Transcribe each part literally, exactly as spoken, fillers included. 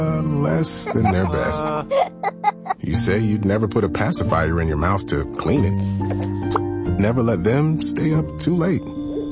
uh, less than their best. You say you'd never put a pacifier in your mouth to clean it. Never let them stay up too late.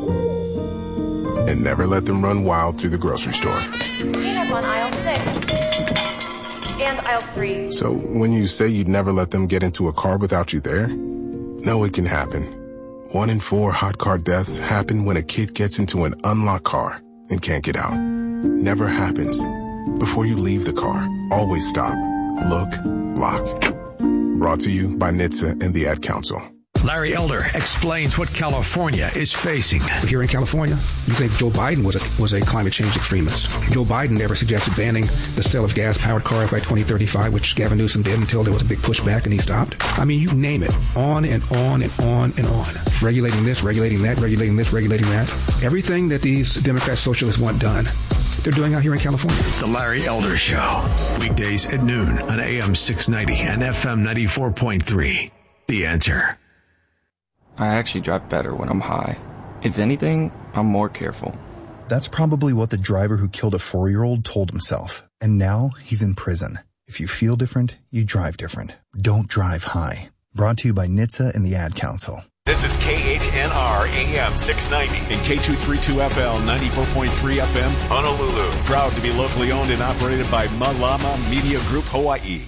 And never let them run wild through the grocery store. Peanuts on aisle six. And aisle three. So when you say you'd never let them get into a car without you there, know it can happen. One in four hot car deaths happen when a kid gets into an unlocked car and can't get out. Never happens. Before you leave the car, always stop, look, lock. Brought to you by N H T S A and the Ad Council. Larry Elder explains what California is facing. Here in California, you think Joe Biden was a, was a climate change extremist. Joe Biden never suggested banning the sale of gas-powered cars by twenty thirty-five, which Gavin Newsom did until there was a big pushback and he stopped. I mean, you name it. On and on and on and on. Regulating this, regulating that, regulating this, regulating that. Everything that these Democrat socialists want done, they're doing out here in California. The Larry Elder Show. Weekdays at noon on A M six ninety and F M ninety-four point three. The Answer. I actually drive better when I'm high. If anything, I'm more careful. That's probably what the driver who killed a four-year-old told himself. And now he's in prison. If you feel different, you drive different. Don't drive high. Brought to you by N H T S A and the Ad Council. This is K H N R A M six ninety and K two thirty-two F L ninety-four point three F M Honolulu. Proud to be locally owned and operated by Malama Media Group Hawaii.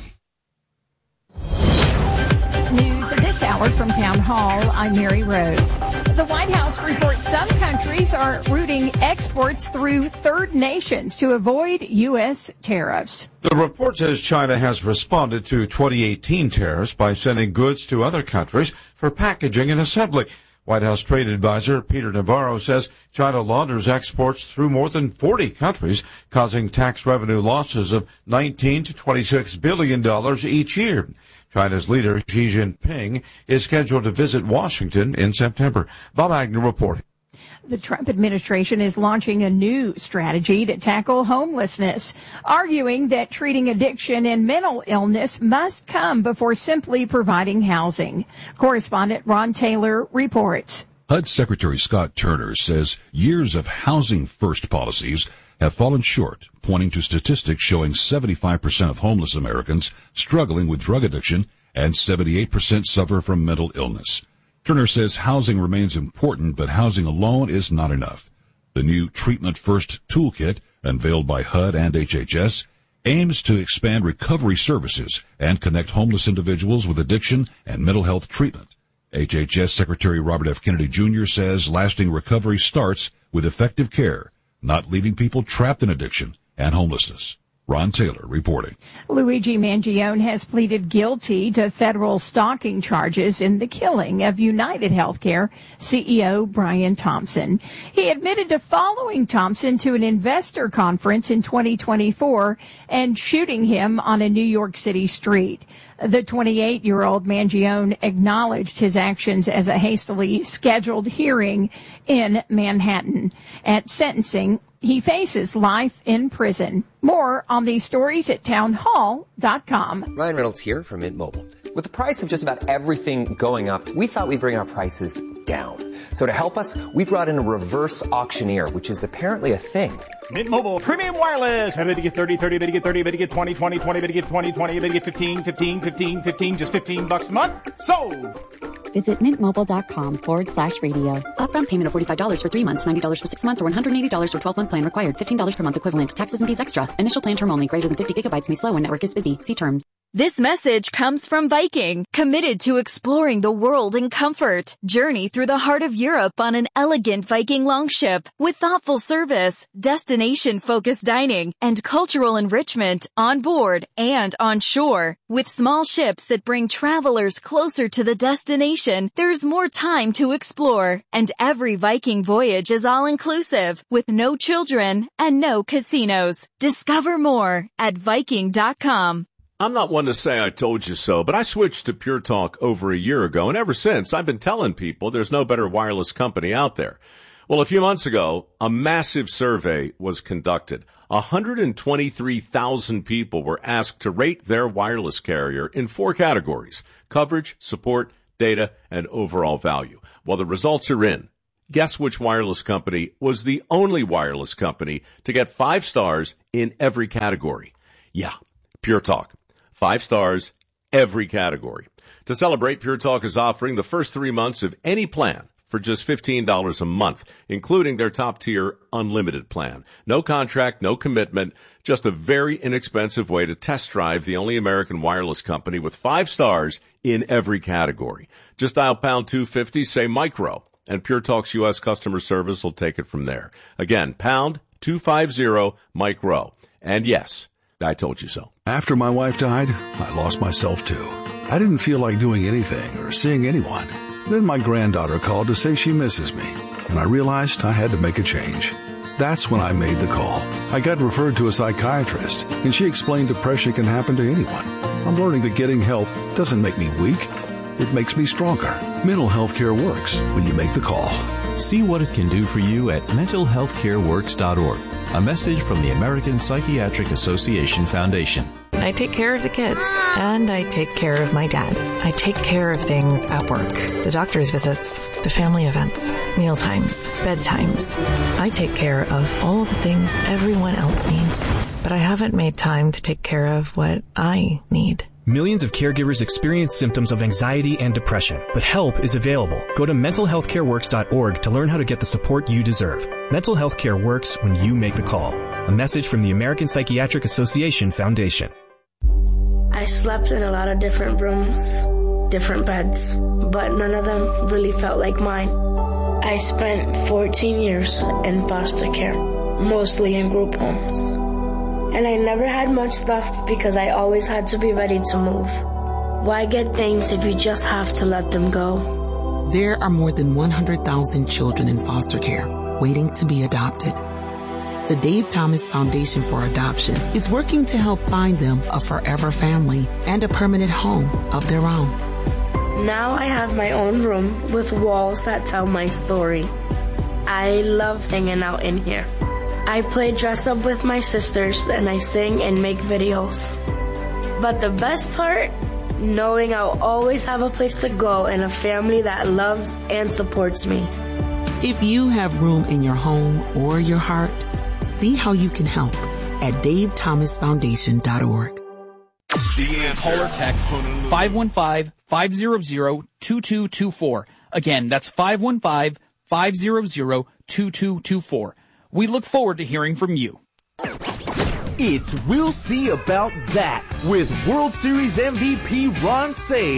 News this hour from Town Hall. I'm Mary Rose. The White House reports some countries are routing exports through third nations to avoid U S tariffs. The report says China has responded to twenty eighteen tariffs by sending goods to other countries for packaging and assembly. White House Trade Advisor Peter Navarro says China launders exports through more than forty countries, causing tax revenue losses of nineteen to twenty-six billion dollars each year. China's leader, Xi Jinping, is scheduled to visit Washington in September. Bob Agnew reporting. The Trump administration is launching a new strategy to tackle homelessness, arguing that treating addiction and mental illness must come before simply providing housing. Correspondent Ron Taylor reports. H U D Secretary Scott Turner says years of housing-first policies have fallen short, pointing to statistics showing seventy-five percent of homeless Americans struggling with drug addiction and seventy-eight percent suffer from mental illness. Turner says housing remains important, but housing alone is not enough. The new Treatment First Toolkit, unveiled by H U D and H H S, aims to expand recovery services and connect homeless individuals with addiction and mental health treatment. H H S Secretary Robert F. Kennedy Junior says lasting recovery starts with effective care, not leaving people trapped in addiction and homelessness. Ron Taylor reporting. Luigi Mangione has pleaded guilty to federal stalking charges in the killing of United Healthcare C E O Brian Thompson. He admitted to following Thompson to an investor conference in twenty twenty-four and shooting him on a New York City street. The twenty-eight-year-old Mangione acknowledged his actions as a hastily scheduled hearing in Manhattan. At sentencing, he faces life in prison. More on these stories at town hall dot com. Ryan Reynolds here from Mint Mobile. With the price of just about everything going up, we thought we'd bring our prices down. So to help us, we brought in a reverse auctioneer, which is apparently a thing. Mint Mobile Premium Wireless. How did you get thirty, thirty, better get thirty, better get twenty, twenty, twenty, better get twenty, twenty, better get fifteen, fifteen, fifteen, fifteen, just fifteen bucks a month? Sold! Visit mintmobile.com forward slash radio. Upfront payment of forty-five dollars for three months, ninety dollars for six months, or one hundred eighty dollars for twelve-month plan required. fifteen dollars per month equivalent. Taxes and fees extra. Initial plan term only. Greater than fifty gigabytes may slow when network is busy. See terms. This message comes from Viking, committed to exploring the world in comfort. Journey through the heart of Europe on an elegant Viking longship with thoughtful service, destination-focused dining, and cultural enrichment on board and on shore. With small ships that bring travelers closer to the destination, there's more time to explore. And every Viking voyage is all-inclusive, with no children and no casinos. Discover more at Viking dot com. I'm not one to say I told you so, but I switched to Pure Talk over a year ago, and ever since, I've been telling people there's no better wireless company out there. Well, a few months ago, a massive survey was conducted. one hundred twenty-three thousand people were asked to rate their wireless carrier in four categories: coverage, support, data, and overall value. Well, the results are in. Guess which wireless company was the only wireless company to get five stars in every category? Yeah, Pure Talk. Five stars, every category. To celebrate, Pure Talk is offering the first three months of any plan for just fifteen dollars a month, including their top-tier unlimited plan. No contract, no commitment, just a very inexpensive way to test drive the only American wireless company with five stars in every category. Just dial pound two fifty, say micro, and Pure Talk's U S customer service will take it from there. Again, pound two fifty, micro. And yes, I told you so. After my wife died, I lost myself too. I didn't feel like doing anything or seeing anyone. Then my granddaughter called to say she misses me, and I realized I had to make a change. That's when I made the call. I got referred to a psychiatrist, and she explained depression can happen to anyone. I'm learning that getting help doesn't make me weak. It makes me stronger. Mental health care works when you make the call. See what it can do for you at mental health care works dot org. A message from the American Psychiatric Association Foundation. I take care of the kids, and I take care of my dad. I take care of things at work. The doctor's visits, the family events, meal times, bedtimes. I take care of all the things everyone else needs, but I haven't made time to take care of what I need. Millions of caregivers experience symptoms of anxiety and depression, but help is available. Go to mental health care works dot org to learn how to get the support you deserve. Mental health care works when you make the call. A message from the American Psychiatric Association Foundation. I slept in a lot of different rooms, different beds, but none of them really felt like mine. I spent fourteen years in foster care, mostly in group homes. And I never had much stuff because I always had to be ready to move. Why get things if you just have to let them go? There are more than one hundred thousand children in foster care waiting to be adopted. The Dave Thomas Foundation for Adoption is working to help find them a forever family and a permanent home of their own. Now I have my own room with walls that tell my story. I love hanging out in here. I play dress up with my sisters and I sing and make videos. But the best part, knowing I'll always have a place to go and a family that loves and supports me. If you have room in your home or your heart, see how you can help at dave thomas foundation dot org. Call or text five one five, five hundred, two two two four. Again, that's five one five, five hundred, two two two four. We look forward to hearing from you. It's We'll See About That with World Series M V P Ron Cey.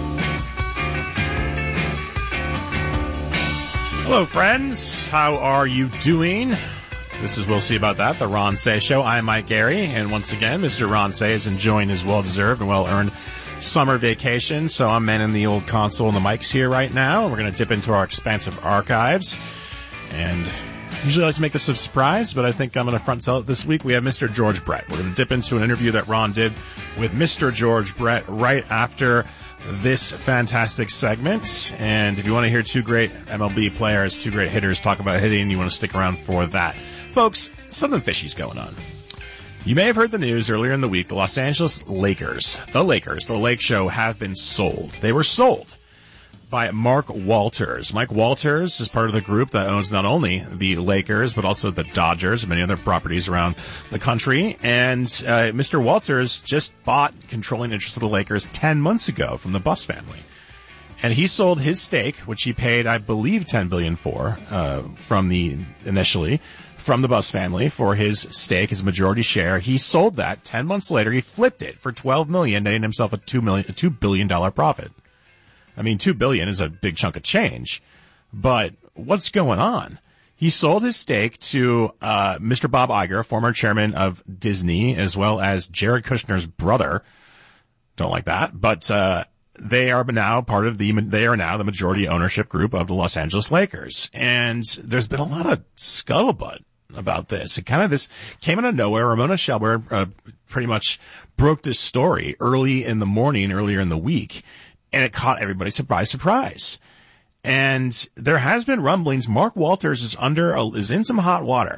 Hello, friends. How are you doing? This is We'll See About That, the Ron Cey Show. I'm Mike Gary, and once again, Mister Ron Cey is enjoying his well-deserved and well-earned summer vacation, so I'm manning the old console and the mics here right now. We're going to dip into our expansive archives, and usually I like to make this a surprise, but I think I'm going to front sell it this week. We have Mister George Brett. We're going to dip into an interview that Ron did with Mister George Brett right after this fantastic segment. And if you want to hear two great M L B players, two great hitters talk about hitting, you want to stick around for that. Folks, something fishy's going on. You may have heard the news earlier in the week. The Los Angeles Lakers, the Lakers, the Lake Show, have been sold. They were sold by Mark Walters. Mike Walters is part of the group that owns not only the Lakers, but also the Dodgers and many other properties around the country. And uh, Mister Walters just bought controlling interest of the Lakers ten months ago from the Buss family. And he sold his stake, which he paid, I believe, ten billion dollars for, uh, from the, initially, from the Buss family for his stake, his majority share. He sold that ten months later. He flipped it for twelve million dollars, netting himself a two million, a two billion dollars profit. I mean, two billion dollars is a big chunk of change, but what's going on? He sold his stake to, uh, Mister Bob Iger, former chairman of Disney, as well as Jared Kushner's brother. Don't like that, but, uh, they are now part of the, they are now the majority ownership group of the Los Angeles Lakers. And there's been a lot of scuttlebutt about this. It kind of, this came out of nowhere. Ramona Shelburne, uh, pretty much broke this story early in the morning, earlier in the week. And it caught everybody surprise, surprise. And there has been rumblings. Mark Walters is under, a, is in some hot water.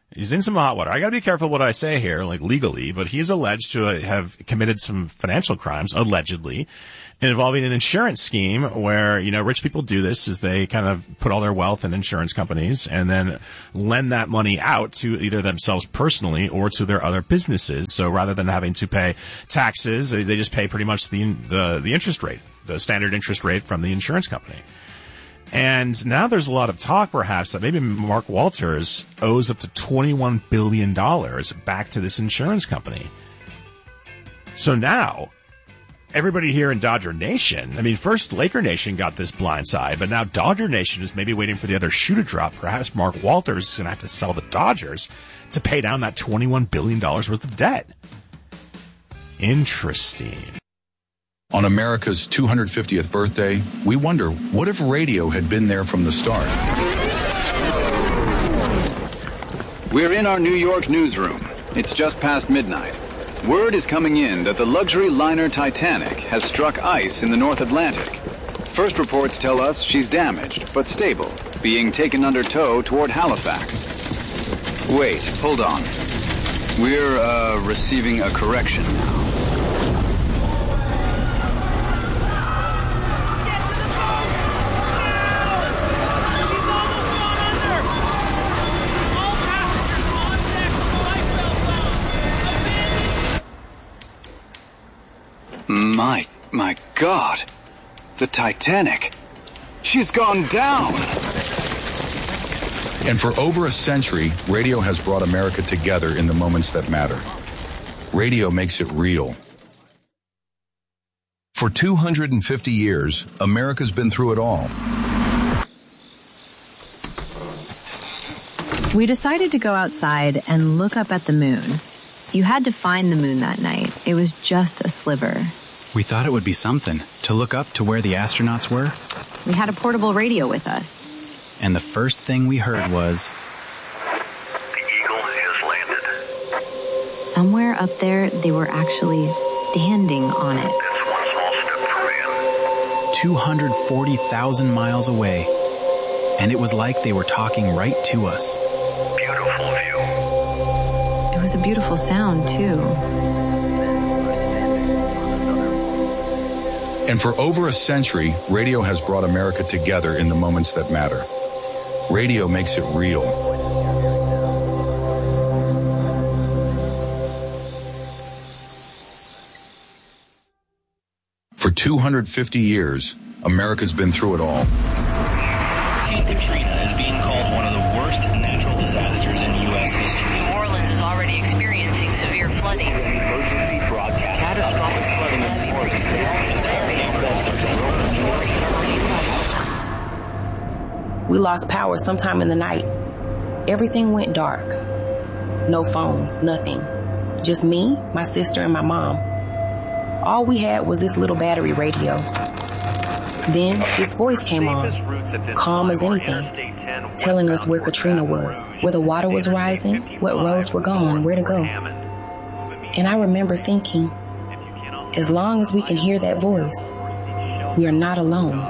He's in some hot water. I got to be careful what I say here, like legally, but he's alleged to have committed some financial crimes, allegedly, involving an insurance scheme where, you know, rich people do this is they kind of put all their wealth in insurance companies and then lend that money out to either themselves personally or to their other businesses. So rather than having to pay taxes, they just pay pretty much the, the, the interest rate, the standard interest rate from the insurance company. And now there's a lot of talk, perhaps, that maybe Mark Walters owes up to twenty-one billion dollars back to this insurance company. So now, everybody here in Dodger Nation, I mean, first Laker Nation got this blind side, but now Dodger Nation is maybe waiting for the other shoe to drop. Perhaps Mark Walters is going to have to sell the Dodgers to pay down that twenty-one billion dollars worth of debt. Interesting. On America's two hundred fiftieth birthday, we wonder, what if radio had been there from the start? We're in our New York newsroom. It's just past midnight. Word is coming in that the luxury liner Titanic has struck ice in the North Atlantic. First reports tell us she's damaged, but stable, being taken under tow toward Halifax. Wait, hold on. We're, uh, receiving a correction now. My, my God. The Titanic. She's gone down. And for over a century, radio has brought America together in the moments that matter. Radio makes it real. For two hundred fifty years, America's been through it all. We decided to go outside and look up at the moon. You had to find the moon that night. It was just a sliver. We thought it would be something to look up to where the astronauts were. We had a portable radio with us. And the first thing we heard was... The Eagle has landed. Somewhere up there, they were actually standing on it. That's one small step for man. two hundred forty thousand miles away. And it was like they were talking right to us. Beautiful view. It was a beautiful sound, too. And for over a century, radio has brought America together in the moments that matter. Radio makes it real. For two hundred fifty years, America's been through it all. Hurricane Katrina is being called one of the worst natural disasters in U S history. New Orleans is already experiencing severe flooding. Emergency broadcast. Catastrophic flooding in New Orleans. We lost power sometime in the night. Everything went dark. No phones, nothing. Just me, my sister, and my mom. All we had was this little battery radio. Then this voice came on, calm as anything, telling us where Katrina was, where the water was rising, what roads were gone, where to go. And I remember thinking, as long as we can hear that voice, we are not alone.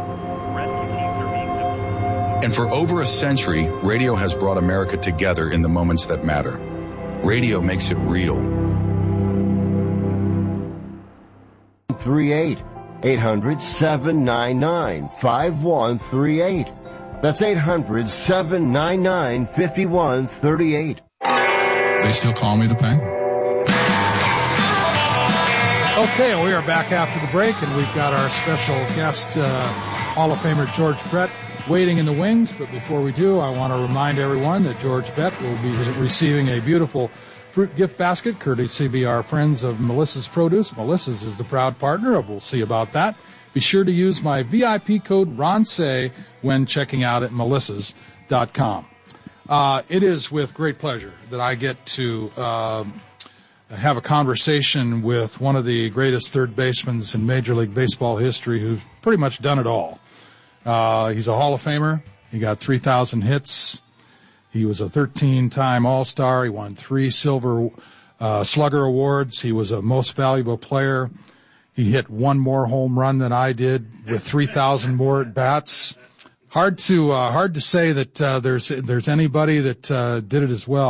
And for over a century, radio has brought America together in the moments that matter. Radio makes it real. three eight, eight hundred, seven nine nine, five one three eight. That's eight hundred, seven nine nine, five one three eight. They still call me to pay? Okay, we are back after the break, and we've got our special guest, uh, Hall of Famer George Brett, waiting in the wings. But before we do, I want to remind everyone that George Brett will be receiving a beautiful fruit gift basket, courtesy of our friends of Melissa's Produce. Melissa's is the proud partner. We'll see about that. Be sure to use my V I P code RONSAY when checking out at melissas dot com. Uh, it is with great pleasure that I get to uh, have a conversation with one of the greatest third basemen in Major League Baseball history, who's pretty much done it all. Uh, he's a Hall of Famer. He got three thousand hits. He was a thirteen-time All-Star. He won three Silver uh, Slugger Awards. He was a Most Valuable Player. He hit one more home run than I did with three thousand more at bats. Hard to uh, hard to say that uh, there's there's anybody that uh, did it as well.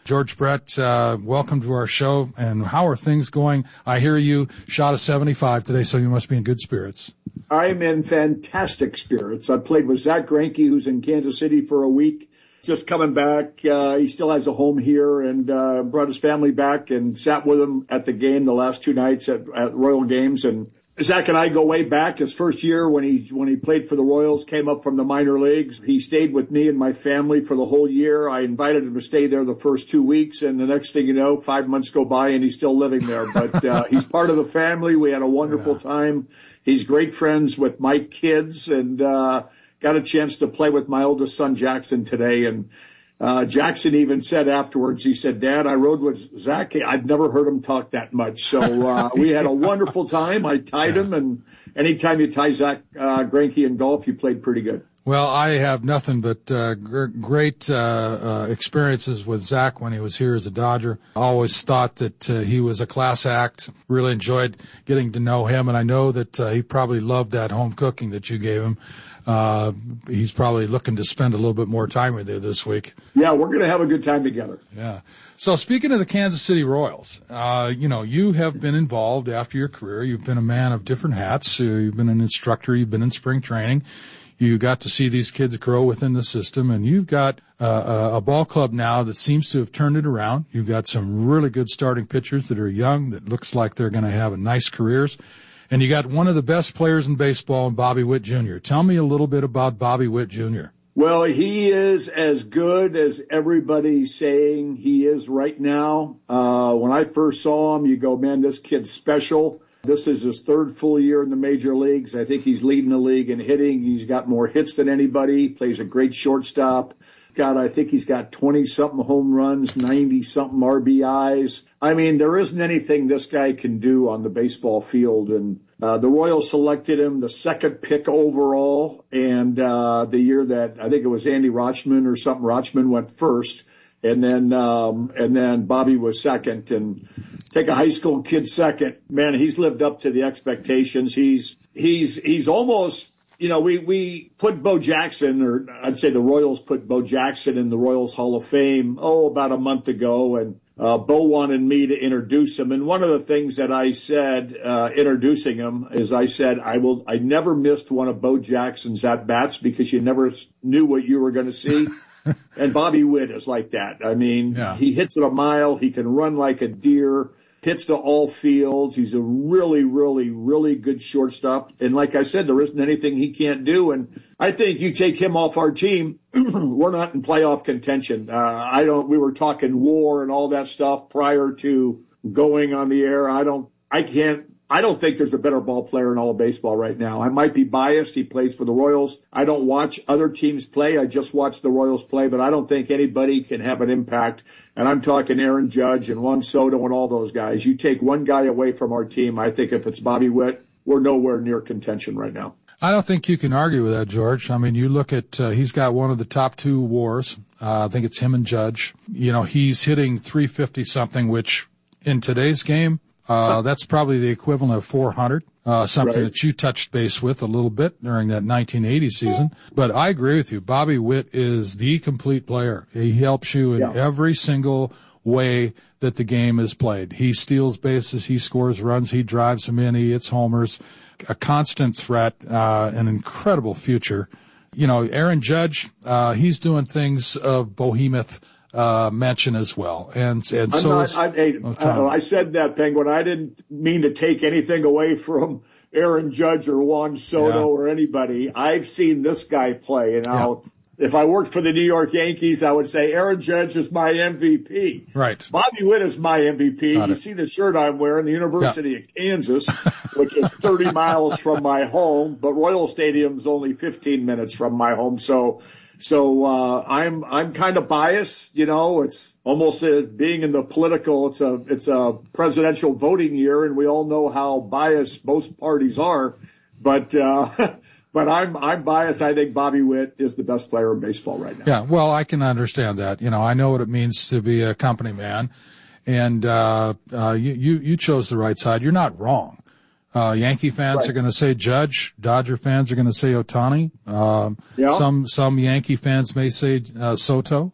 George Brett, uh, welcome to our show. And how are things going? I hear you shot a seventy-five today, so you must be in good spirits. I'm in fantastic spirits. I played with Zach Greinke, who's in Kansas City for a week. Just coming back. Uh, he still has a home here, and uh, brought his family back and sat with him at the game the last two nights at, at Royal Games. And Zach and I go way back. His first year when he when he played for the Royals, came up from the minor leagues. He stayed with me and my family for the whole year. I invited him to stay there the first two weeks, and the next thing you know, five months go by and he's still living there. But uh, he's part of the family. We had a wonderful yeah. time. He's great friends with my kids, and uh, got a chance to play with my oldest son Jackson today. And Uh, Jackson even said afterwards, he said, Dad, I rode with Zach. I've never heard him talk that much. So, uh, we had a wonderful time. I tied yeah. him, and anytime you tie Zach, uh, Greinke in golf, you played pretty good. Well, I have nothing but, uh, gr- great, uh, uh, experiences with Zach when he was here as a Dodger. I always thought that, uh, he was a class act. Really enjoyed getting to know him. And I know that, uh, he probably loved that home cooking that you gave him. Uh, he's probably looking to spend a little bit more time with you this week. Yeah, we're going to have a good time together. Yeah. So speaking of the Kansas City Royals, uh, you know, you have been involved after your career. You've been a man of different hats. Uh, you've been an instructor. You've been in spring training. You got to see these kids grow within the system, and you've got uh, a ball club now that seems to have turned it around. You've got some really good starting pitchers that are young that looks like they're going to have a nice careers. And you got one of the best players in baseball, Bobby Witt Junior Tell me a little bit about Bobby Witt Junior Well, he is as good as everybody's saying he is right now. Uh, when I first saw him, you go, man, this kid's special. This is his third full year in the major leagues. I think he's leading the league in hitting. He's got more hits than anybody. Plays a great shortstop. God, I think he's got twenty-something home runs, ninety-something R B Is. I mean, there isn't anything this guy can do on the baseball field. And uh, the Royals selected him the second pick overall. And uh, the year that I think it was Andy Rochman or something, Rochman went first. And then um, and then Bobby was second. And take a high school kid second. Man, he's lived up to the expectations. He's he's he's almost... You know, we, we put Bo Jackson, or I'd say the Royals put Bo Jackson in the Royals Hall of Fame, oh, about a month ago. And, uh, Bo wanted me to introduce him. And one of the things that I said, uh, introducing him is I said, I will, I never missed one of Bo Jackson's at-bats because you never knew what you were going to see. And Bobby Witt is like that. I mean, yeah. he hits it a mile. He can run like a deer. Hits to all fields. He's a really, really, really good shortstop. And like I said, there isn't anything he can't do. And I think you take him off our team, we're not in playoff contention. Uh, I don't, we were talking war and all that stuff prior to going on the air. I don't, I can't, I don't think there's a better ball player in all of baseball right now. I might be biased. He plays for the Royals. I don't watch other teams play. I just watch the Royals play, but I don't think anybody can have an impact. And I'm talking Aaron Judge and Juan Soto and all those guys. You take one guy away from our team, I think if it's Bobby Witt, we're nowhere near contention right now. I don't think you can argue with that, George. I mean, you look at, uh, he's got one of the top two wars. Uh, I think it's him and Judge. You know, he's hitting three fifty something, which in today's game, Uh, that's probably the equivalent of four hundred, uh, something right. that you touched base with a little bit during that nineteen eighty season. But I agree with you. Bobby Witt is the complete player. He helps you in yeah. every single way that the game is played. He steals bases, he scores runs, he drives them in, he hits homers, a constant threat, uh, an incredible future. You know, Aaron Judge, uh, he's doing things of behemoth uh mention as well. And and I'm so not, is, I, I, oh, I said that, Penguin. I didn't mean to take anything away from Aaron Judge or Juan Soto yeah. or anybody. I've seen this guy play, and I'll, yeah. if I worked for the New York Yankees, I would say Aaron Judge is my M V P. Right. Bobby Witt is my M V P. Got you it. See the shirt I'm wearing, the University yeah. of Kansas, which is thirty miles from my home, but Royal Stadium's only fifteen minutes from my home. So So, uh, I'm, I'm kind of biased, you know, it's almost a, being in the political, it's a, it's a presidential voting year, and we all know how biased most parties are. But, uh, but I'm, I'm biased. I think Bobby Witt is the best player in baseball right now. Yeah. Well, I can understand that. You know, I know what it means to be a company man, and, uh, uh, you, you, you chose the right side. You're not wrong. Uh, Yankee fans right. are going to say Judge. Dodger fans are going to say Ohtani. Um, yeah. some, some Yankee fans may say, uh, Soto.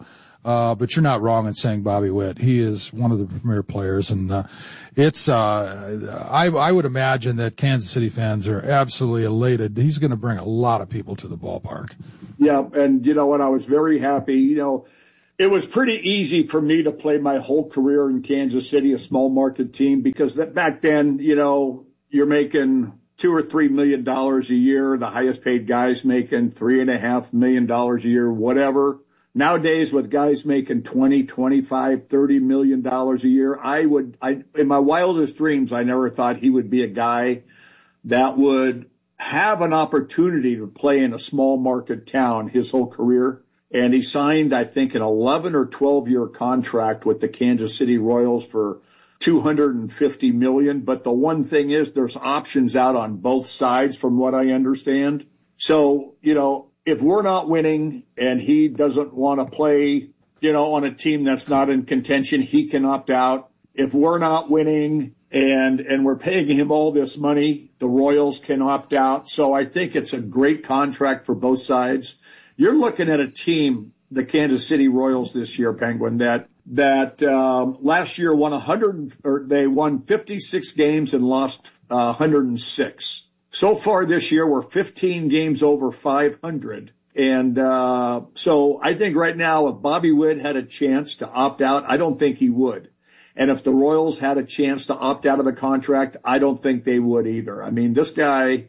Uh, but you're not wrong in saying Bobby Witt. He is one of the premier players, and uh, it's. Uh, I, I would imagine that Kansas City fans are absolutely elated. He's going to bring a lot of people to the ballpark. Yeah, and you know what? I was very happy. You know, it was pretty easy for me to play my whole career in Kansas City, a small market team, because that back then, you know, you're making two or three million dollars a year. The highest paid guys making three and a half million dollars a year, whatever. Nowadays, with guys making twenty, twenty-five, thirty million dollars a year, I would, I, in my wildest dreams, I never thought he would be a guy that would have an opportunity to play in a small market town his whole career. And he signed, I think, an eleven or twelve year contract with the Kansas City Royals for two hundred fifty million dollars. But the one thing is there's options out on both sides from what I understand. So, you know, if we're not winning and he doesn't want to play, you know, on a team that's not in contention, he can opt out. If we're not winning and, and we're paying him all this money, the Royals can opt out. So I think it's a great contract for both sides. You're looking at a team, the Kansas City Royals this year, Penguin, that, that, um, last year won one hundred, or they won fifty-six games and lost uh, one hundred six. So far this year, we're fifteen games over five hundred. And, uh, so I think right now, if Bobby Witt had a chance to opt out, I don't think he would. And if the Royals had a chance to opt out of the contract, I don't think they would either. I mean, this guy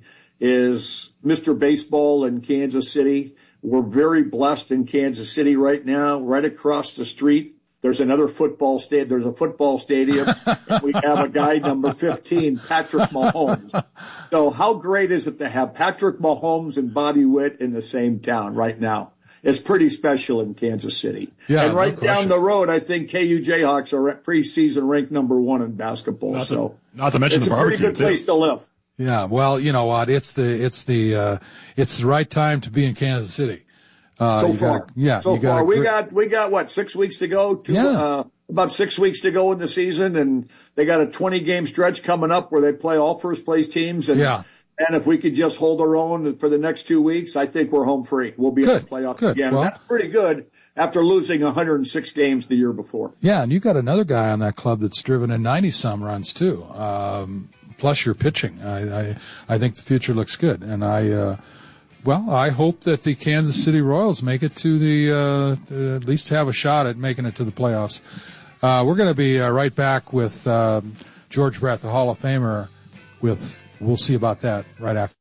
is Mister Baseball in Kansas City. We're very blessed in Kansas City right now. Right across the street, there's another football stadium. There's a football stadium. We have a guy, number fifteen, Patrick Mahomes. So how great is it to have Patrick Mahomes and Bobby Witt in the same town right now? It's pretty special in Kansas City. Yeah, and right no down question. the road, I think K U Jayhawks are at preseason ranked number one in basketball. Not to, so not to mention it's the a pretty barbecue, good too. place to live. Yeah, well, you know what? It's the it's the uh, it's the right time to be in Kansas City. Uh, so you far, gotta, yeah, so you gotta far we gr- got we got what six weeks to go. Two, Yeah. uh, about six weeks to go in the season, and they got a twenty game stretch coming up where they play all first place teams. And Yeah. and if we could just hold our own for the next two weeks, I think we're home free. We'll be in the playoffs good. again. Well- That's pretty good after losing one hundred six games the year before. Yeah, and you got another guy on that club that's driven in ninety some runs too. Um, plus your pitching, I, I I think the future looks good, and I. Uh, Well, I hope that the Kansas City Royals make it to the, uh, at least have a shot at making it to the playoffs. Uh, we're going to be uh, right back with um, George Brett, the Hall of Famer, with, we'll see about that right after.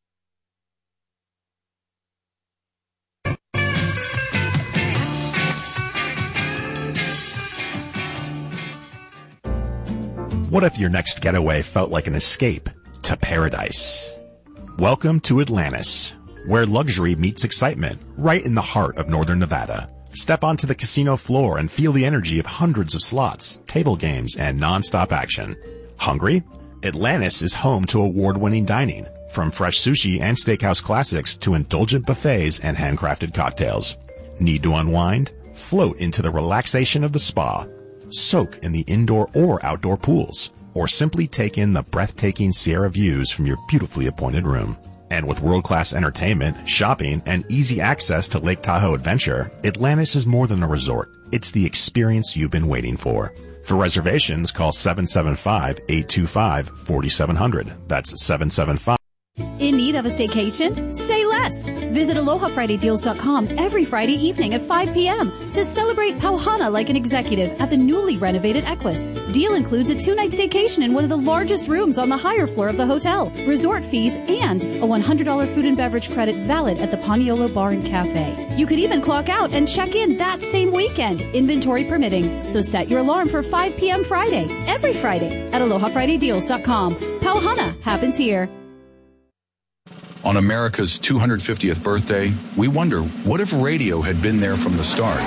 What if your next getaway felt like an escape to paradise? Welcome to Atlantis, where luxury meets excitement, right in the heart of northern Nevada. Step onto the casino floor and feel the energy of hundreds of slots, table games, and non-stop action. Hungry? Atlantis is home to award-winning dining, from fresh sushi and steakhouse classics to indulgent buffets and handcrafted cocktails. Need to unwind? Float into the relaxation of the spa. Soak in the indoor or outdoor pools, or simply take in the breathtaking Sierra views from your beautifully appointed room. And with world-class entertainment, shopping, and easy access to Lake Tahoe Adventure, Atlantis is more than a resort. It's the experience you've been waiting for. For reservations, call seven seven five, eight two five, four seven zero zero. That's seven seven five. In need of a staycation? Say less. Visit aloha friday deals dot com every Friday evening at five p.m. to celebrate Pauhana like an executive at the newly renovated Equus. Deal includes a two-night staycation in one of the largest rooms on the higher floor of the hotel, resort fees, and a one hundred dollars food and beverage credit valid at the Paniolo Bar and Cafe. You could even clock out and check in that same weekend, inventory permitting. So set your alarm for five p.m. Friday, every Friday at aloha friday deals dot com. Pauhana happens here. On America's two hundred fiftieth birthday, we wonder, what if radio had been there from the start?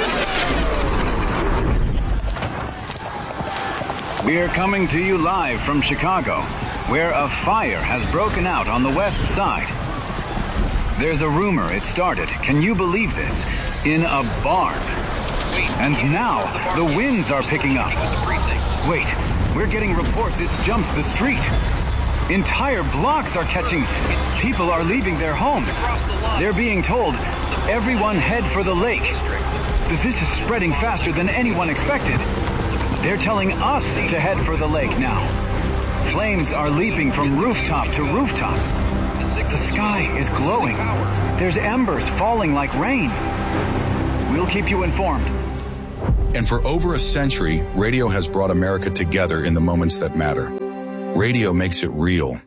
We're coming to you live from Chicago, where a fire has broken out on the west side. There's a rumor it started, can you believe this, in a barn. And now, the winds are picking up. Wait, we're getting reports it's jumped the street. Entire blocks are catching. People are leaving their homes. They're being told, everyone head for the lake. This is spreading faster than anyone expected. They're telling us to head for the lake now. Flames are leaping from rooftop to rooftop. The sky is glowing. There's embers falling like rain. We'll keep you informed. And for over a century, radio has brought America together in the moments that matter. Radio makes it real.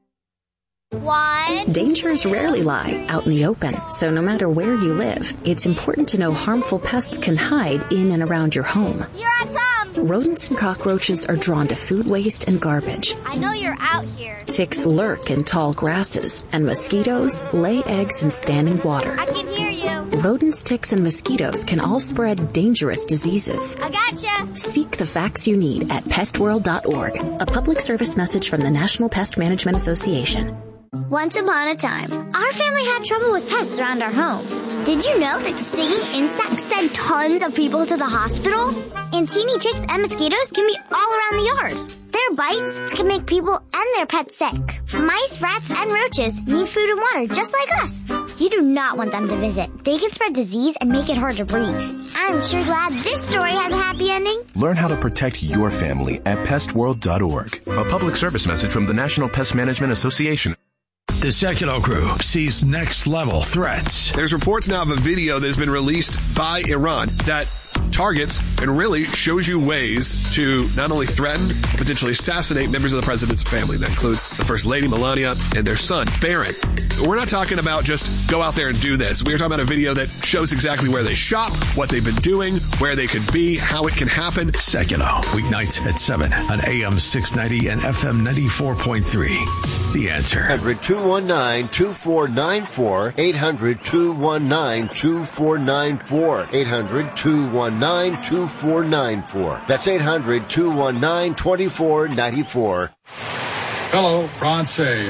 One. Dangers rarely lie out in the open, so no matter where you live, it's important to know harmful pests can hide in and around your home. Here I come! Rodents and cockroaches are drawn to food waste and garbage. I know you're out here. Ticks lurk in tall grasses, and mosquitoes lay eggs in standing water. I can hear you. Rodents, ticks, and mosquitoes can all spread dangerous diseases. I gotcha. Seek the facts you need at pest world dot org, a public service message from the National Pest Management Association. Once upon a time, our family had trouble with pests around our home. Did you know that stinging insects send tons of people to the hospital? And teeny ticks and mosquitoes can be all around the yard. Their bites can make people and their pets sick. Mice, rats, and roaches need food and water just like us. You do not want them to visit. They can spread disease and make it hard to breathe. I'm sure glad this story has a happy ending. Learn how to protect your family at pest world dot org. A public service message from the National Pest Management Association. The Sekulow Crew sees next-level threats. There's reports now of a video that has been released by Iran that targets and really shows you ways to not only threaten, but potentially assassinate members of the president's family. That includes the First Lady, Melania, and their son, Barron. We're not talking about just go out there and do this. We're talking about a video that shows exactly where they shop, what they've been doing, where they could be, how it can happen. Sekulow, weeknights at seven on A M six ninety and F M ninety-four point three. The Answer. eight hundred, two one nine, two four nine four. eight hundred, two one nine, two four nine four. eight hundred, two one nine, two four nine four. That's eight hundred, two one nine, two four nine four. Hello, Ron Say.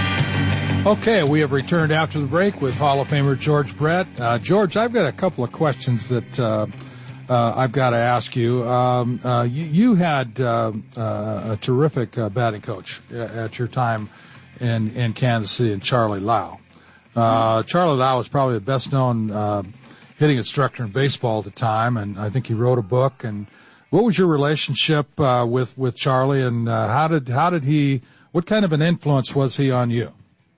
Okay, we have returned after the break with Hall of Famer George Brett. Uh, George, I've got a couple of questions that uh, uh, I've got to ask you. Um, uh, you, you had uh, uh, a terrific uh, batting coach at your time in, in Kansas City, and Charlie Lau. Uh, Charlie Lau was probably the best known uh, hitting instructor in baseball at the time, and I think he wrote a book. And what was your relationship uh, with with Charlie, and uh, how did how did he? What kind of an influence was he on you?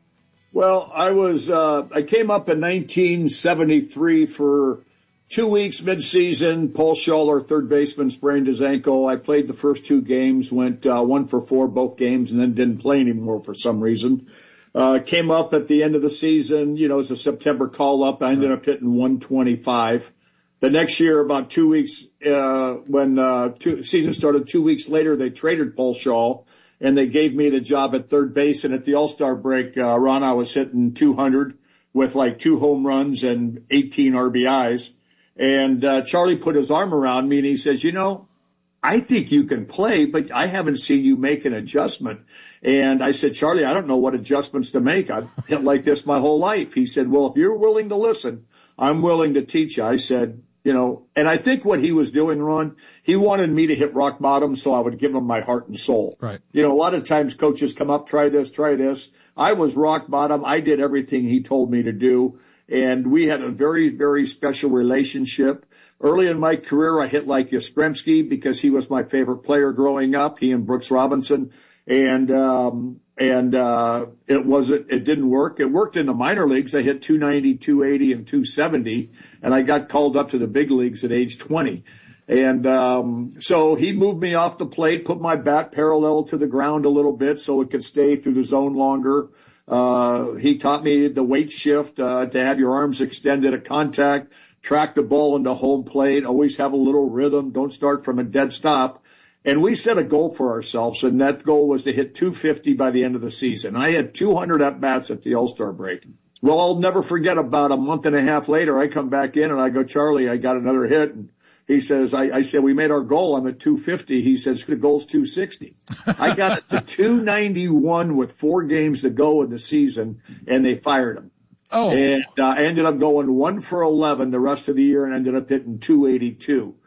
Well, I was uh, I came up in nineteen seventy-three for two weeks mid-season. Paul Schaller, third baseman, sprained his ankle. I played the first two games, went uh, one for four both games, and then didn't play anymore for some reason. Uh, came up at the end of the season, you know, as a September call-up. I ended up hitting one twenty-five. The next year, about two weeks, uh, when uh, two, season started two weeks later, they traded Paul Schaller, and they gave me the job at third base. And at the All-Star break, uh, Ron, I was hitting two hundred with like two home runs and eighteen R B Is. And uh, Charlie put his arm around me, and he says, you know, I think you can play, but I haven't seen you make an adjustment. And I said, Charlie, I don't know what adjustments to make. I've hit like this my whole life. He said, well, if you're willing to listen, I'm willing to teach you. I said, you know, and I think what he was doing, Ron, he wanted me to hit rock bottom so I would give him my heart and soul. Right. You know, a lot of times coaches come up, try this, try this. I was rock bottom. I did everything he told me to do. And we had a very, very special relationship. Early in my career, I hit like Yastrzemski because he was my favorite player growing up, he and Brooks Robinson. And, um, and, uh, it wasn't, it didn't work. It worked in the minor leagues. I hit two ninety, two eighty, and two seventy, and I got called up to the big leagues at age twenty. And, um, so he moved me off the plate, put my bat parallel to the ground a little bit so it could stay through the zone longer. Uh, he taught me the weight shift, uh, to have your arms extended at contact, track the ball into home plate, always have a little rhythm, don't start from a dead stop. And we set a goal for ourselves, and that goal was to hit two fifty by the end of the season. I had two hundred at-bats at the All-Star break. Well, I'll never forget, about a month and a half later, I come back in and I go, Charlie, I got another hit. And he says, I, I said, we made our goal on the two fifty. He says, the goal's two sixty. I got it to two ninety-one with four games to go in the season, and they fired him. Oh. And uh, I ended up going one for eleven the rest of the year and ended up hitting two eighty-two.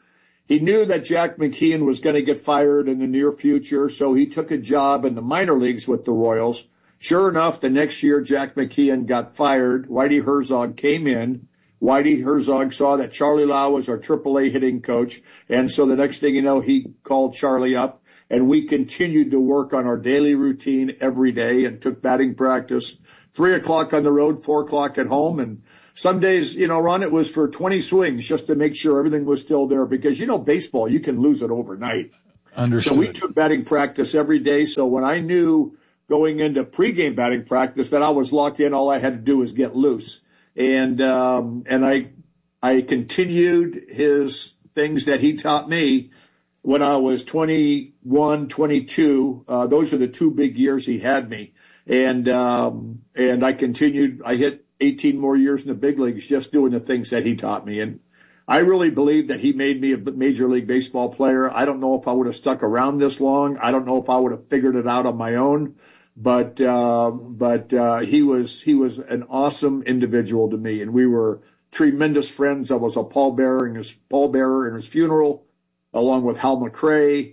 he knew that Jack McKeon was going to get fired in the near future, so he took a job in the minor leagues with the Royals. Sure enough, the next year Jack McKeon got fired. Whitey Herzog came in. Whitey Herzog saw that Charlie Lau was our triple A hitting coach, and so the next thing you know, he called Charlie up, and we continued to work on our daily routine every day and took batting practice. Three o'clock on the road, four o'clock at home, and some days, you know, Ron, it was for twenty swings just to make sure everything was still there because, you know, baseball, you can lose it overnight. Understood. So we took batting practice every day, so when I knew going into pregame batting practice that I was locked in, all I had to do was get loose. And, um, and I, I continued his things that he taught me when I was twenty-one, twenty-two. Uh, those are the two big years he had me. And, um, and I continued, I hit eighteen more years in the big leagues just doing the things that he taught me. And I really believe that he made me a Major League Baseball player. I don't know if I would have stuck around this long. I don't know if I would have figured it out on my own. But, uh, but, uh, he was, he was an awesome individual to me, and we were tremendous friends. I was a pallbearer in his, pallbearer in his funeral, along with Hal McRae,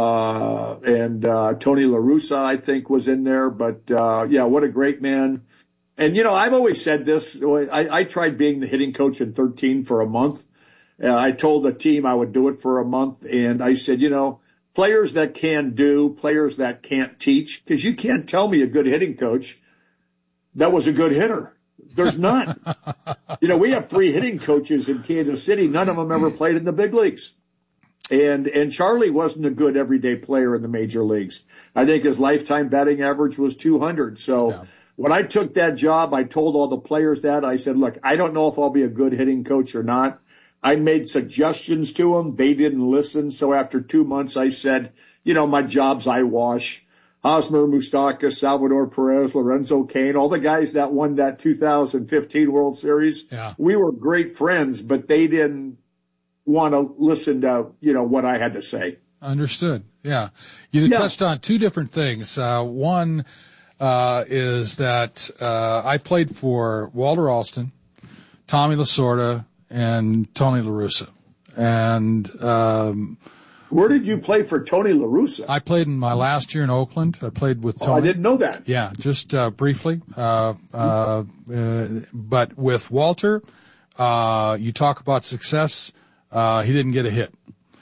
uh, and, uh, Tony La Russa, I think, was in there. But, uh, yeah, what a great man. And, you know, I've always said this. I, I tried being the hitting coach in thirteen for a month. Uh, I told the team I would do it for a month, and I said, you know, players that can do, players that can't teach, because you can't tell me a good hitting coach that was a good hitter. There's none. You know, we have three hitting coaches in Kansas City. None of them ever played in the big leagues. And, and Charlie wasn't a good everyday player in the major leagues. I think his lifetime batting average was two hundred. So yeah. When I took that job, I told all the players that. I said, look, I don't know if I'll be a good hitting coach or not. I made suggestions to them. They didn't listen. So after two months, I said, you know, my job's eyewash. Hosmer, Moustakas, Salvador Perez, Lorenzo Cain, all the guys that won that two thousand fifteen World Series. Yeah. We were great friends, but they didn't want to listen to, you know, what I had to say. Understood. Yeah. You yeah. touched on two different things. Uh, one, uh, is that, uh, I played for Walter Alston, Tommy Lasorda, and Tony La Russa. And, um, where did you play for Tony La Russa? I played in my last year in Oakland. I played with Tony. Oh, I didn't know that. Yeah, just, uh, briefly. Uh, uh, uh, but with Walter, uh, you talk about success. Uh, he didn't get a hit.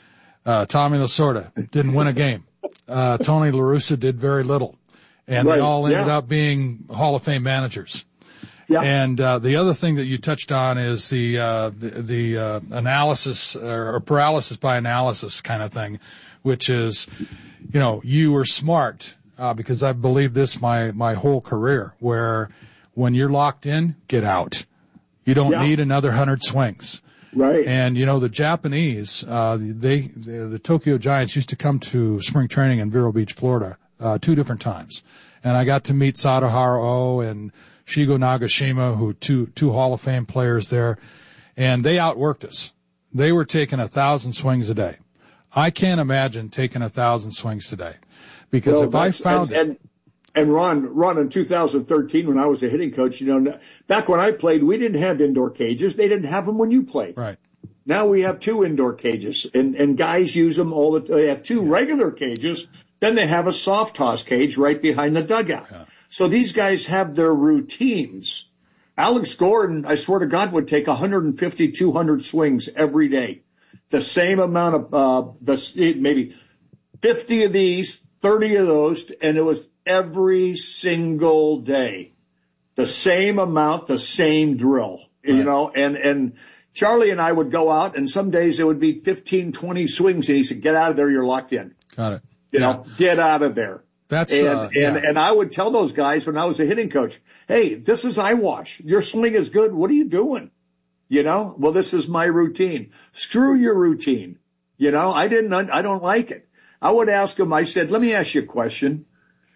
Uh, Tommy Lasorda didn't win a game. Uh, Tony La Russa did very little. And right. they all ended yeah. up being Hall of Fame managers. Yeah. And, uh, the other thing that you touched on is the, uh, the, the, uh, analysis or paralysis by analysis kind of thing, which is, you know, you were smart, uh, because I've believed this my, my whole career, where when you're locked in, get out. You don't yeah. need another hundred swings. Right. And, you know, the Japanese, uh, they, the, the Tokyo Giants used to come to spring training in Vero Beach, Florida, uh, two different times. And I got to meet Sadaharu Oh and Shigo Nagashima, who two, two Hall of Fame players there. And they outworked us. They were taking a thousand swings a day. I can't imagine taking a thousand swings today. Because well, if I found and, it. And, and Ron, Ron, in two thousand thirteen, when I was a hitting coach, you know, back when I played, we didn't have indoor cages. They didn't have them when you played. Right. Now we have two indoor cages, and, and guys use them all the time. They have two yeah. regular cages, then they have a soft toss cage right behind the dugout. Yeah. So these guys have their routines. Alex Gordon, I swear to God, would take one fifty, two hundred swings every day. The same amount of, uh, the, maybe fifty of these, thirty of those, and it was every single day. The same amount, the same drill, right. you know, and, and Charlie and I would go out, and some days it would be fifteen, twenty swings, and he said, get out of there, you're locked in. Got it. You yeah. know, get out of there. That's, and, uh, yeah. and, and I would tell those guys when I was a hitting coach, hey, this is eyewash. Your swing is good. What are you doing? You know, well, this is my routine. Screw your routine. You know, I didn't, I don't like it. I would ask them, I said, let me ask you a question.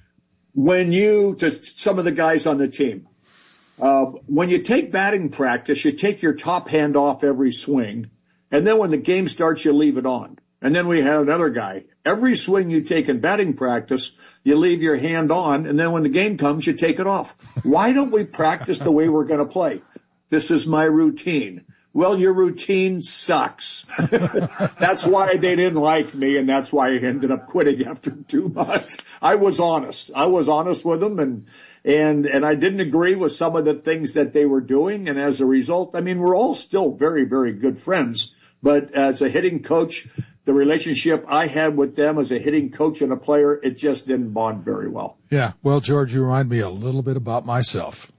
When you, to some of the guys on the team, uh, when you take batting practice, you take your top hand off every swing. And then when the game starts, you leave it on. And then we had another guy. Every swing you take in batting practice, you leave your hand on, and then when the game comes, you take it off. Why don't we practice the way we're going to play? This is my routine. well, your routine sucks. That's why they didn't like me, and that's why I ended up quitting after two months. I was honest. I was honest with them, and and and I didn't agree with some of the things that they were doing, and as a result, I mean, we're all still very, very good friends. But as a hitting coach, the relationship I had with them as a hitting coach and a player, it just didn't bond very well. Yeah. Well, George, you remind me a little bit about myself.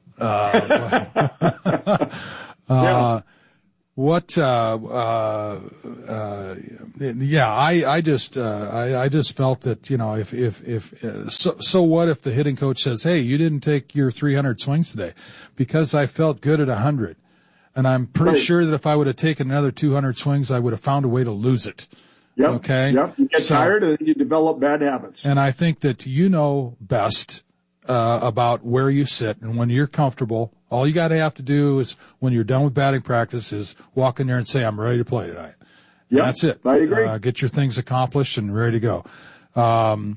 Uh, uh, yeah. What, uh, uh, uh, yeah, I, I just, uh, I, I just felt that, you know, if, if, if, uh, so, so what if the hitting coach says, hey, you didn't take your three hundred swings today? Because I felt good at one hundred. And I'm pretty Right. sure that if I would have taken another two hundred swings, I would have found a way to lose it. Yep. Okay. Yep. You get So- tired and you develop bad habits. And I think that you know best, uh, about where you sit, and when you're comfortable, all you got to have to do is, when you're done with batting practice, is walk in there and say, I'm ready to play tonight. Yep. That's it. I agree. Uh, get your things accomplished and ready to go. Um,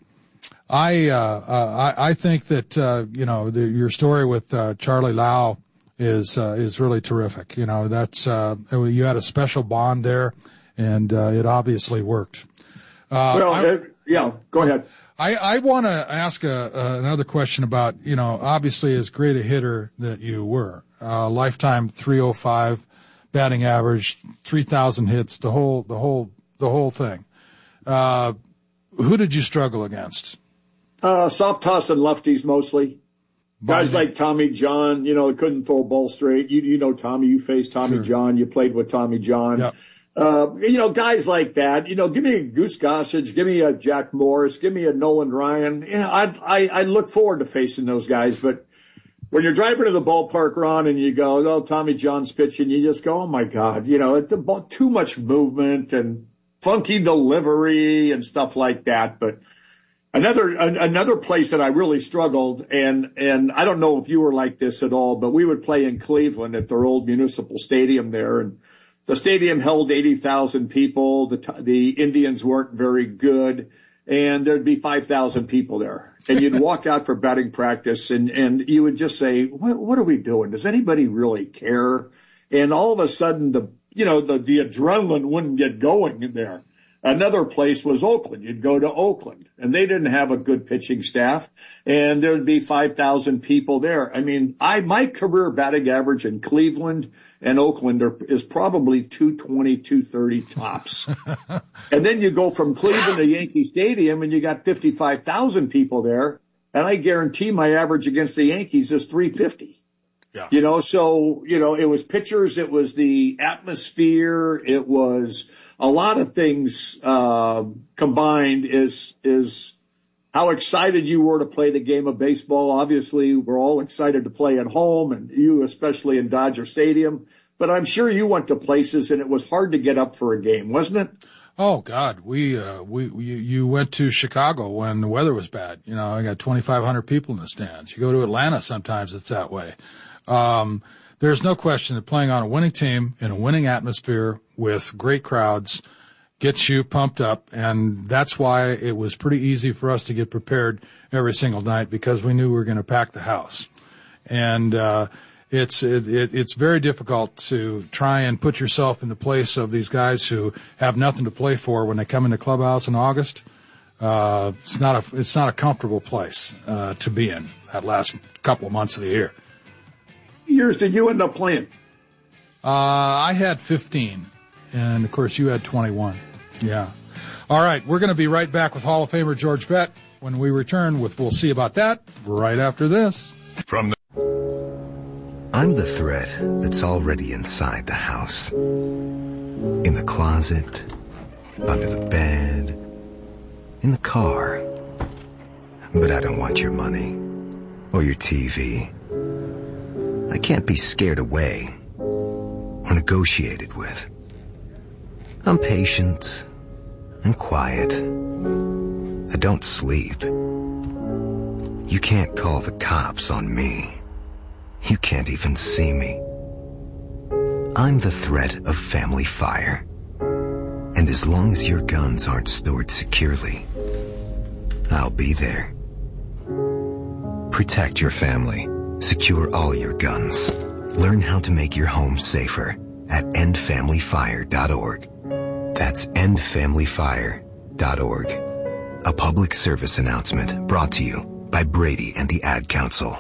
I, uh, uh, I, I think that, uh, you know, the, your story with, uh, Charlie Lau is, uh, is really terrific. You know, that's, uh, you had a special bond there, and, uh, it obviously worked. Uh, well, I, uh, yeah, go ahead. I, I want to ask a, uh, another question about, you know, obviously as great a hitter that you were, uh, lifetime three oh five batting average, three thousand hits, the whole, the whole, the whole thing. Uh, who did you struggle against? Uh, soft toss and lefties mostly. Guys By- like Tommy John, you know, couldn't throw a ball straight. You, you know Tommy, you faced Tommy Sure. John, you played with Tommy John. Yep. Uh, you know, guys like that, you know, give me a Goose Gossage, give me a Jack Morris, give me a Nolan Ryan. You know, I, I, I look forward to facing those guys, but when you're driving to the ballpark, Ron, and you go, oh, Tommy John's pitching, you just go, oh my God, you know, the ball, too much movement and funky delivery and stuff like that. But another, another place that I really struggled, and, and I don't know if you were like this at all, but we would play in Cleveland at their old municipal stadium there, and the stadium held eighty thousand people. The, the Indians weren't very good, and there'd be five thousand people there. And you'd walk out for batting practice, and, and you would just say, what, what are we doing? Does anybody really care? And all of a sudden, the, you know, the, the adrenaline wouldn't get going in there. Another place was Oakland. You'd go to Oakland, and they didn't have a good pitching staff, and there'd be five thousand people there. I mean, I, my career batting average in Cleveland and Oakland are, is probably two twenty, two thirty tops. And then you go from Cleveland to Yankee Stadium, and you got fifty-five thousand people there, and I guarantee my average against the Yankees is three fifty. Yeah. You know, so, you know, it was pitchers, it was the atmosphere, it was a lot of things, uh, combined is, is how excited you were to play the game of baseball. Obviously, we're all excited to play at home, and you especially in Dodger Stadium, but I'm sure you went to places and it was hard to get up for a game, wasn't it? Oh God, we, uh, we, we, you went to Chicago when the weather was bad. You know, I got twenty-five hundred people in the stands. You go to Atlanta, sometimes it's that way. Um, there's no question that playing on a winning team in a winning atmosphere with great crowds gets you pumped up, and that's why it was pretty easy for us to get prepared every single night, because we knew we were going to pack the house. And, uh, it's, it, it, it's very difficult to try and put yourself in the place of these guys who have nothing to play for when they come into clubhouse in August. Uh, it's not a, it's not a comfortable place, uh, to be in that last couple of months of the year. Years did you end up playing? Uh, I had fifteen, and of course you had twenty-one. Yeah. All right, we're going to be right back with Hall of Famer George Bett when we return with We'll See About That right after this. From the I'm the thread that's already inside the house. In the closet, under the bed, in the car. But I don't want your money or your T V. I can't be scared away or negotiated with. I'm patient and quiet. I don't sleep. You can't call the cops on me. You can't even see me. I'm the threat of family fire. And as long as your guns aren't stored securely, I'll be there. Protect your family. Secure all your guns. Learn how to make your home safer at end family fire dot org. That's end family fire dot org. A public service announcement brought to you by Brady and the Ad Council.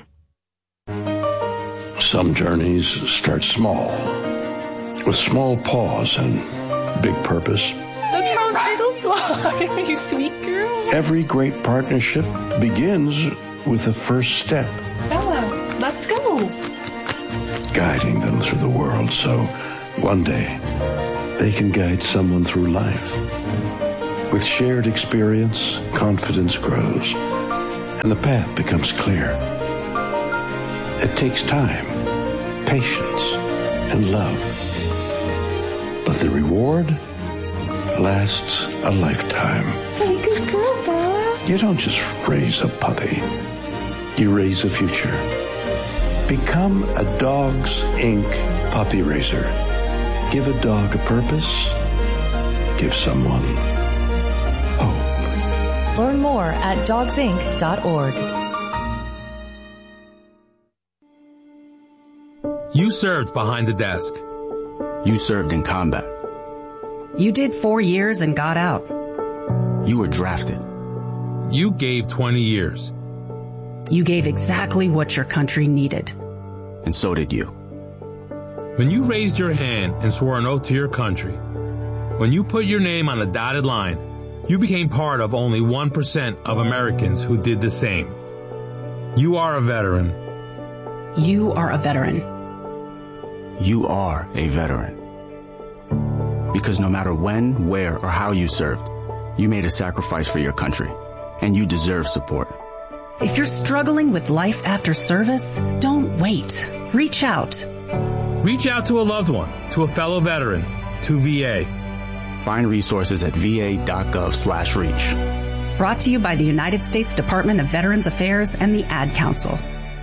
Some journeys start small, with small pause and big purpose. Look how little fly, you sweet girl. Every great partnership begins with the first step. Bella, let's go. Guiding them through the world so one day they can guide someone through life. With shared experience, confidence grows, and the path becomes clear. It takes time, patience, and love. But the reward lasts a lifetime. Hey, good girl, Bella. You don't just raise a puppy. You raise a future. Become a Dogs Incorporated puppy raiser. Give a dog a purpose. Give someone hope. Learn more at dogs inc dot org. You served behind the desk. You served in combat. You did four years and got out. You were drafted. You gave twenty years. You gave exactly what your country needed. And so did you. When you raised your hand and swore an oath to your country, when you put your name on a dotted line, you became part of only one percent of Americans who did the same. You are a veteran. You are a veteran. You are a veteran. Because no matter when, where, or how you served, you made a sacrifice for your country, and you deserve support. If you're struggling with life after service, don't wait. Reach out. Reach out to a loved one, to a fellow veteran, to V A. Find resources at va.gov slash reach. Brought to you by the United States Department of Veterans Affairs and the Ad Council.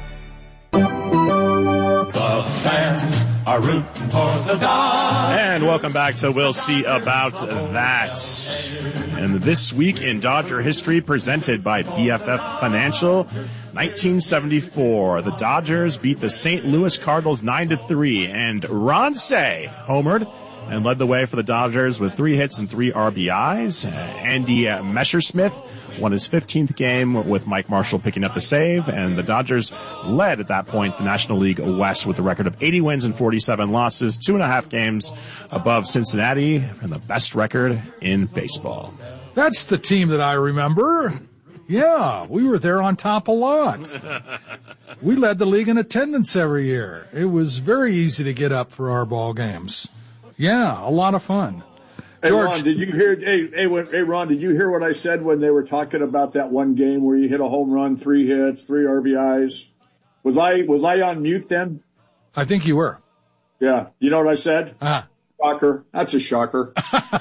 The fans are rooting for the Dodgers. And welcome back to We'll See About That. And this week in Dodger history, presented by B F F Financial, nineteen seventy-four, the Dodgers beat the Saint Louis Cardinals nine to three, and Ron Cey homered and led the way for the Dodgers with three hits and three R B Is. Uh, Andy uh, Messersmith won his fifteenth game with Mike Marshall picking up the save, and the Dodgers led at that point the National League West with a record of eighty wins and forty-seven losses, two and a half games above Cincinnati, and the best record in baseball. That's the team that I remember. Yeah, we were there on top a lot. We led the league in attendance every year. It was very easy to get up for our ball games. Yeah, a lot of fun. Hey, George, Ron, did you hear? Hey, hey, hey, Ron, did you hear what I said when they were talking about that one game where you hit a home run, three hits, three R B Is? Was I was I on mute then? I think you were. Yeah. You know what I said? Ah. Shocker. That's a shocker.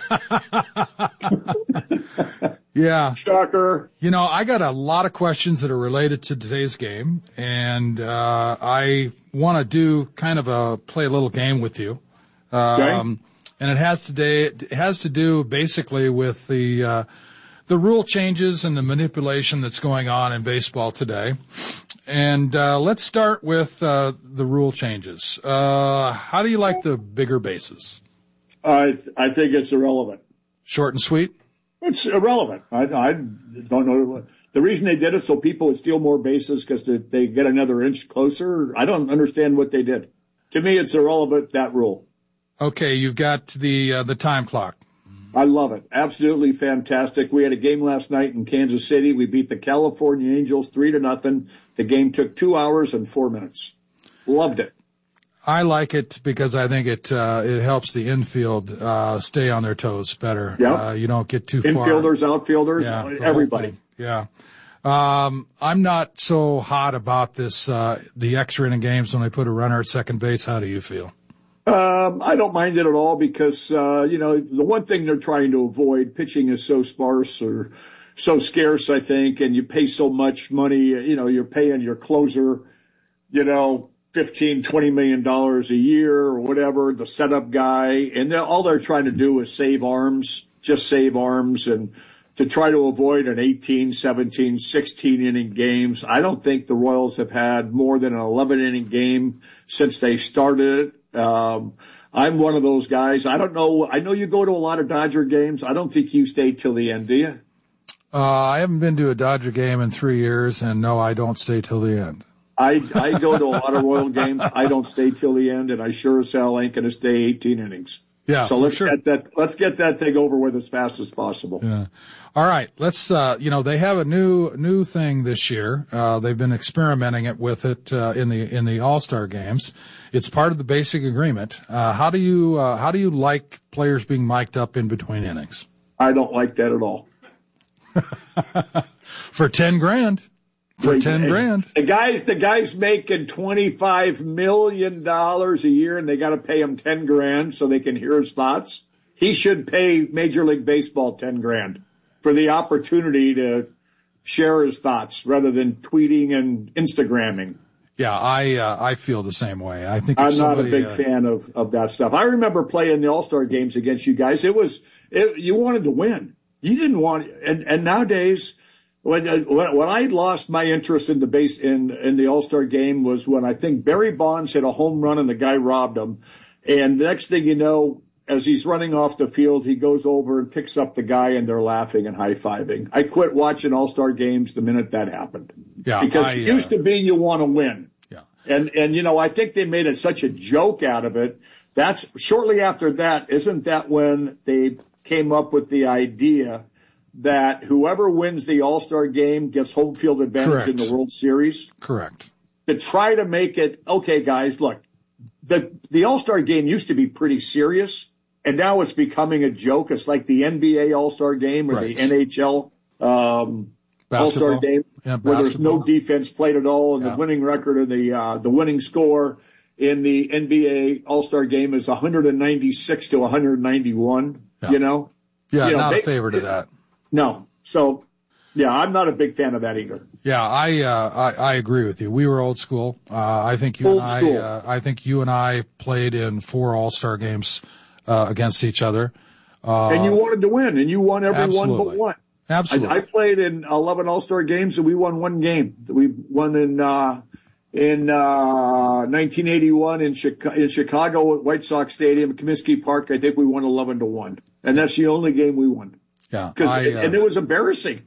Yeah. Shocker. You know, I got a lot of questions that are related to today's game, and uh I want to do kind of a play a little game with you. Um, Okay. And it has today, it has to do basically with the, uh, the rule changes and the manipulation that's going on in baseball today. And, uh, let's start with, uh, the rule changes. Uh, how do you like the bigger bases? I I think it's irrelevant. Short and sweet? It's irrelevant. I, I don't know. The reason they did it so people would steal more bases because they, they get another inch closer. I don't understand what they did. To me, it's irrelevant, that rule. Okay, you've got the uh, the time clock. I love it. Absolutely fantastic. We had a game last night in Kansas City. We beat the California Angels three to nothing. The game took two hours and four minutes. Loved it. I like it because I think it uh, it helps the infield uh, stay on their toes better. Yep. Uh, you don't get too far. Infielders, outfielders, Yeah, the whole everybody. thing. Yeah. Um, I'm not so hot about this, uh, the extra inning games when they put a runner at second base. How do you feel? Um, I don't mind it at all because, uh, you know, the one thing they're trying to avoid, pitching is so sparse or so scarce, I think, and you pay so much money, you know, you're paying your closer, you know, fifteen, twenty million dollars a year or whatever, the setup guy, and they're, all they're trying to do is save arms, just save arms, and to try to avoid an eighteen, seventeen, sixteen inning games. I don't think the Royals have had more than an eleven inning game since they started it. Um, I'm one of those guys. I don't know. I know you go to a lot of Dodger games. I don't think you stay till the end, do you? Uh, I haven't been to a Dodger game in three years, and no, I don't stay till the end. I, I go to a lot of Royal games. I don't stay till the end, and I sure as hell ain't going to stay eighteen innings. Yeah. So let's sure. get that, let's get that thing over with as fast as possible. Yeah. All right. Let's, uh, you know, they have a new, new thing this year. Uh, they've been experimenting it with it, uh, in the, in the All-Star games. It's part of the basic agreement. Uh, how do you, uh, how do you like players being mic'd up in between innings? I don't like that at all. For ten grand. For Wait, ten grand. The guys, the guys making twenty-five million dollars a year and they got to pay him ten grand so they can hear his thoughts. He should pay Major League Baseball ten grand for the opportunity to share his thoughts rather than tweeting and Instagramming. Yeah, I, uh, I feel the same way. I think I'm somebody, not a big uh, fan of, of that stuff. I remember playing the All-Star games against you guys. It was, it, you wanted to win. You didn't want, and, and nowadays, When, when when I lost my interest in the base in in the All-Star game was when I think Barry Bonds hit a home run and the guy robbed him, and the next thing you know, as he's running off the field, he goes over and picks up the guy and they're laughing and high-fiving. I quit watching All-Star games the minute that happened. Yeah, because I, it used uh, to be you want to win. Yeah, and and you know I think they made it such a joke out of it. That's shortly after that. Isn't that when they came up with the idea that whoever wins the All-Star game gets home field advantage Correct. in the World Series? Correct. To try to make it, okay, guys, look, the, the All-Star game used to be pretty serious, and now it's becoming a joke. It's like the N B A All-Star game or Right. the N H L um, Basketball. All-Star game, Yeah, where there's no basketball. defense played at all, and Yeah. the winning record or the uh, the winning score in the N B A All-Star game is one ninety-six to one ninety-one. Yeah. You know, Yeah, You know, not they- a favorite of that. No. So, yeah, I'm not a big fan of that either. Yeah, I, uh, I, I agree with you. We were old school. Uh, I think you Old and I, school. uh, I think you and I played in four All-Star games, uh, against each other. Uh, And you wanted to win, and you won every one absolutely. but one. Absolutely. I, I played in eleven All-Star games, and we won one game. We won in uh, in uh, nineteen eighty-one in Chicago, in Chicago at White Sox Stadium, Comiskey Park. I think we won eleven to one, and that's the only game we won. yeah. Cause, I, uh, and it was embarrassing.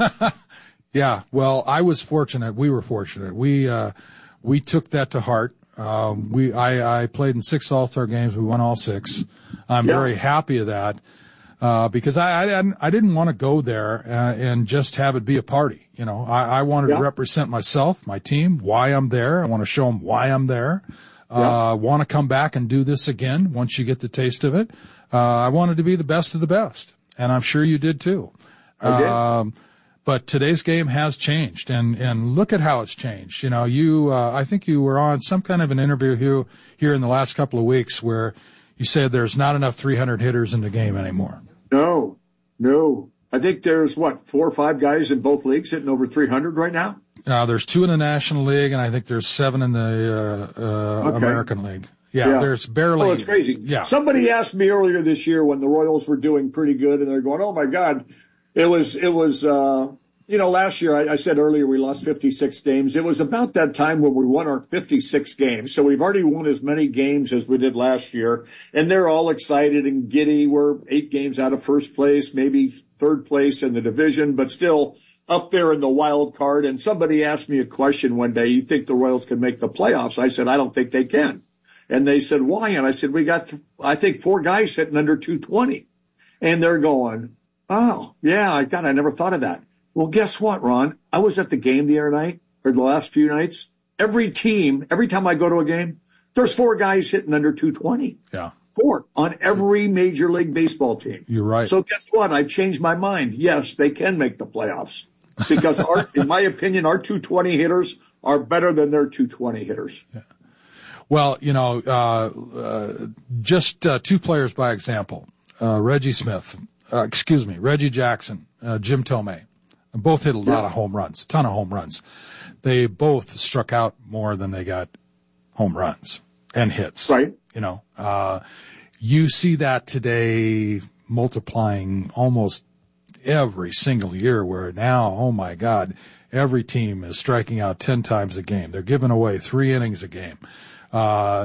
Yeah, well, I was fortunate. We were fortunate. We, uh, we took that to heart. Um, we, I, I played in six All-Star games. We won all six. I'm Yeah. very happy of that, uh, because I, I, didn't- I didn't want to go there, uh, and just have it be a party. You know, I, I wanted Yeah. to represent myself, my team, why I'm there. I want to show them why I'm there. Yeah. Uh, want to come back and do this again once you get the taste of it. Uh, I wanted to be the best of the best, and I'm sure you did too. I did. Um, but today's game has changed, and, and look at how it's changed. You know, you, uh, I think you were on some kind of an interview here, here in the last couple of weeks where you said there's not enough three hundred hitters in the game anymore. No, no. I think there's, what, four or five guys in both leagues hitting over three hundred right now? Uh, there's two in the National League, and I think there's seven in the, uh, uh, Okay. American League. Yeah, there's barely. Oh, it's crazy. Yeah. Somebody asked me earlier this year when the Royals were doing pretty good, and they're going, "Oh my God!" It was, it was, uh, you know, last year I, I said earlier we lost fifty-six games. It was about that time when we won our fifty-six games. So we've already won as many games as we did last year, and they're all excited and giddy. We're eight games out of first place, maybe third place in the division, but still up there in the wild card. And somebody asked me a question one day: "You think the Royals can make the playoffs?" I said, "I don't think they can." And they said, "Why?" And I said, "We got, I think, four guys hitting under two twenty. And they're going, "Oh, yeah, I God, I never thought of that." Well, guess what, Ron? I was at the game the other night, or the last few nights. Every team, every time I go to a game, there's four guys hitting under two twenty. Yeah. Four on every Major League Baseball team. You're right. So guess what? I've changed my mind. Yes, they can make the playoffs. Because our, in my opinion, our two twenty hitters are better than their two twenty hitters. Yeah. Well, you know, uh, uh, just uh, two players by example. Uh, Reggie Smith, uh, excuse me, Reggie Jackson, uh, Jim Tomei. Both hit a lot Yeah. of home runs, ton of home runs. They both struck out more than they got home runs and hits. Right. You know, uh, you see that today multiplying almost every single year, where now, oh my God, every team is striking out ten times a game. They're giving away three innings a game. Uh,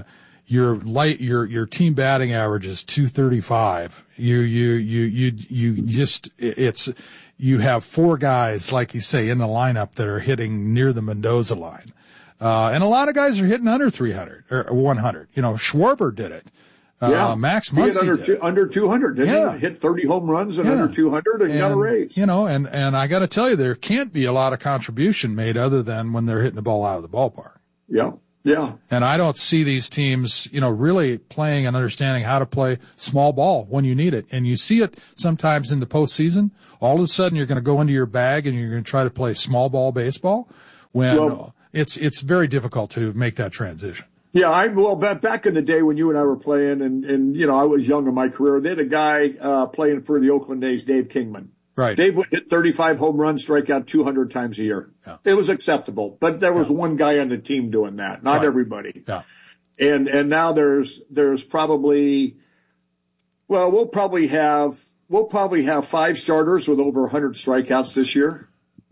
Your light, your, your team batting average is two thirty-five. You, you, you, you, you just, it's, you have four guys, like you say, in the lineup that are hitting near the Mendoza line. Uh, and a lot of guys are hitting under three hundred or one hundred. You know, Schwarber did it. Uh, yeah. Max Muncy Muncy under, did two, it. under two hundred, didn't Yeah. he? Hit thirty home runs and Yeah. under two hundred and, and got a raise. You know, and, and I gotta tell you, there can't be a lot of contribution made other than when they're hitting the ball out of the ballpark. Yeah. Yeah. And I don't see these teams, you know, really playing and understanding how to play small ball when you need it. And you see it sometimes in the postseason. All of a sudden you're going to go into your bag and you're going to try to play small ball baseball when Well, it's, it's very difficult to make that transition. Yeah, I well back back in the day when you and I were playing, and and you know I was young in my career. They had a guy uh playing for the Oakland A's, Dave Kingman. Right. Dave would hit thirty-five home runs, strike out two hundred times a year. Yeah. It was acceptable, but there was Yeah. one guy on the team doing that, not Right. everybody. Yeah. And and now there's there's probably well we'll probably have we'll probably have five starters with over one hundred strikeouts this year.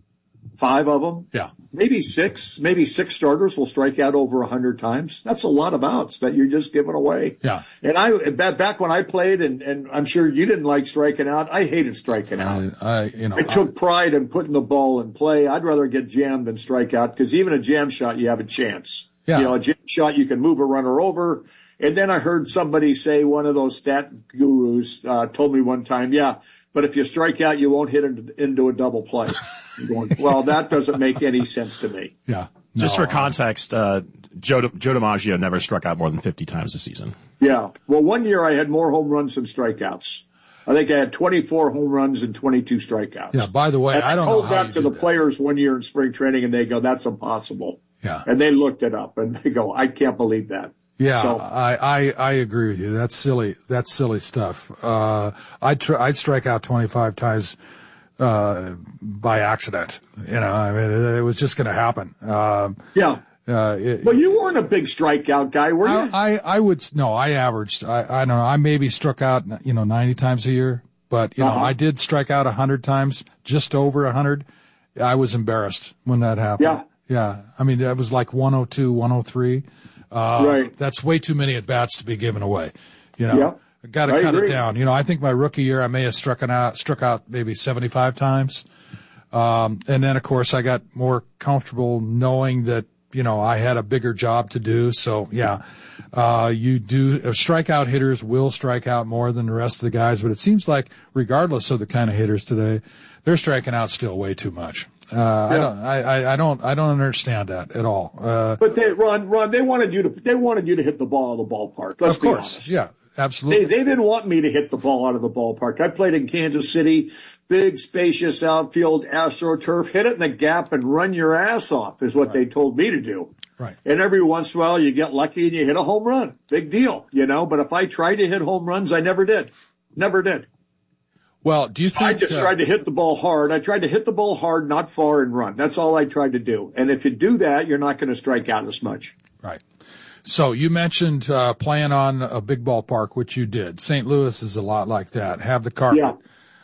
Five of them. Yeah. Maybe six, maybe six starters will strike out over a hundred times. That's a lot of outs that you're just giving away. Yeah. And I, back back when I played, and, and I'm sure you didn't like striking out, I hated striking out. I, I you know, I took pride in putting the ball in play. I'd rather get jammed than strike out, because even a jam shot, you have a chance. Yeah. You know, a jam shot, you can move a runner over. And then I heard somebody say, one of those stat gurus, uh, told me one time, yeah, but if you strike out, you won't hit into, into a double play. I'm going, well, that doesn't make any sense to me. Yeah. Just No, for context, uh, Joe, Joe DiMaggio never struck out more than fifty times a season. Yeah. Well, one year I had more home runs than strikeouts. I think I had twenty-four home runs and twenty-two strikeouts. Yeah. By the way, And I don't know told how that you to do the that. players one year in spring training, and they go, that's impossible. Yeah. And they looked it up, and they go, I can't believe that. Yeah, So- I, I, I agree with you. That's silly. That's silly stuff. Uh, I'd, tr- I'd strike out twenty-five times, uh, by accident. You know, I mean, it, it was just going to happen. Um, Yeah. uh, it, Well, you weren't a big strikeout guy, were you? I, I, I would, no, I averaged, I, I don't know, I maybe struck out, you know, ninety times a year, but, you know, Uh-huh. I did strike out one hundred times, just over one hundred. I was embarrassed when that happened. Yeah. Yeah. I mean, that was like one oh two, one oh three. Uh, Right. That's way too many at bats to be given away. You know, Yeah. I got to I cut agree. it down. You know, I think my rookie year, I may have struck out, struck out maybe seventy-five times. Um, and then of course I got more comfortable knowing that, you know, I had a bigger job to do. So yeah, uh, you do, uh, strikeout hitters will strike out more than the rest of the guys, but it seems like regardless of the kind of hitters today, they're striking out still way too much. Uh, I Yeah. don't, I, I, I don't, I don't understand that at all. Uh, But they, Ron, Ron, they wanted you to, they wanted you to hit the ball out of the ballpark. Let's of be course. honest. Yeah, They, absolutely. they didn't want me to hit the ball out of the ballpark. I played in Kansas City, big, spacious outfield, AstroTurf, hit it in the gap and run your ass off is what they told me to do. Right. And every once in a while you get lucky and you hit a home run. Big deal, you know, but if I tried to hit home runs, I never did. Never did. Well, do you think, I just uh, tried to hit the ball hard. I tried to hit the ball hard, not far, and run. That's all I tried to do. And if you do that, you're not going to strike out as much. right. So you mentioned, uh, playing on a big ballpark, which you did. Saint Louis is a lot like that. Have the carpet. Yeah.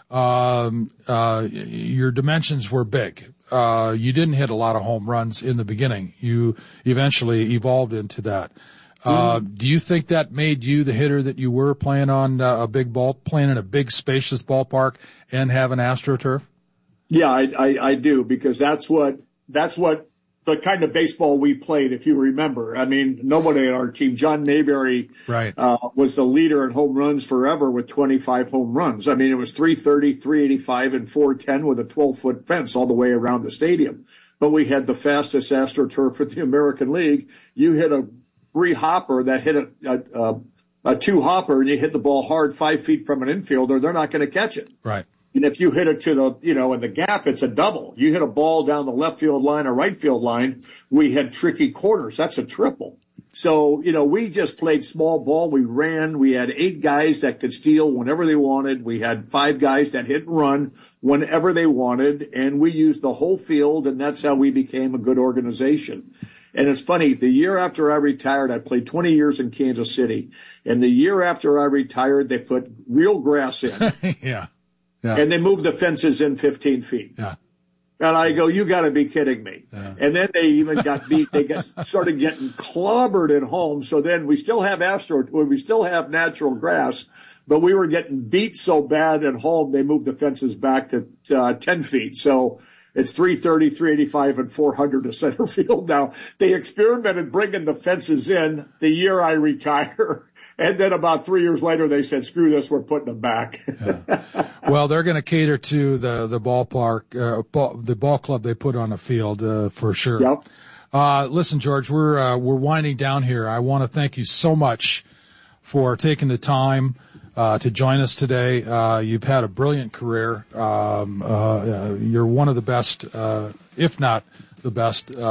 Um, uh, your dimensions were big. Uh, you didn't hit a lot of home runs in the beginning. You eventually evolved into that. Uh, Mm-hmm. do you think that made you the hitter that you were playing on uh, a big ball, playing in a big spacious ballpark and having AstroTurf? Yeah, I, I, I do, because that's what, that's what the kind of baseball we played, if you remember. I mean, nobody on our team, John Mayberry, Right. uh, was the leader in home runs forever with twenty-five home runs. I mean, it was three thirty, three eighty-five, and four ten with a twelve foot fence all the way around the stadium. But we had the fastest AstroTurf in the American League. You hit a three hopper that hit a, a, a, a two hopper and you hit the ball hard five feet from an infielder, they're not going to catch it. Right. And if you hit it to the, you know, in the gap, it's a double. You hit a ball down the left field line or right field line, we had tricky corners. That's a triple. So, you know, we just played small ball. We ran. We had eight guys that could steal whenever they wanted. We had five guys that hit and run whenever they wanted. And we used the whole field, and that's how we became a good organization. And it's funny, the year after I retired, I played twenty years in Kansas City. And the year after I retired, they put real grass in. yeah. Yeah. And they moved the fences in fifteen feet. Yeah. And I go, you got to be kidding me. Yeah. And then they even got beat. They got started getting clobbered at home. So then we still have astro, we still have natural grass, but we were getting beat so bad at home. They moved the fences back to uh, ten feet. So it's three thirty, three eighty-five, and four hundred to center field now. They experimented bringing the fences in the year I retire. And then about three years later, they said, screw this, we're putting them back. Yeah. Well, they're going to cater to the, the ballpark, uh, ball, the ball club they put on the field, uh, for sure. Yep. Uh, listen, George, we're, uh, we're winding down here. I want to thank you so much for taking the time, uh, to join us today. Uh, you've had a brilliant career. Um, uh, you're one of the best, uh, if not the best, uh,